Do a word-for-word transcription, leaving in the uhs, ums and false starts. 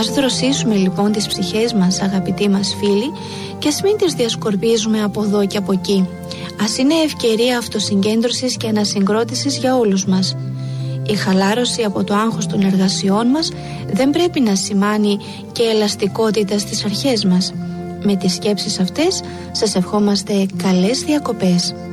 Ας δροσίσουμε λοιπόν τις ψυχές μας, αγαπητοί μας φίλοι, και ας μην τις διασκορπίζουμε από εδώ και από εκεί. Ας είναι ευκαιρία αυτοσυγκέντρωσης και ανασυγκρότησης για όλους μας. Η χαλάρωση από το άγχος των εργασιών μας δεν πρέπει να σημάνει και ελαστικότητα στις αρχές μας. Με τις σκέψεις αυτές σας ευχόμαστε καλές διακοπές.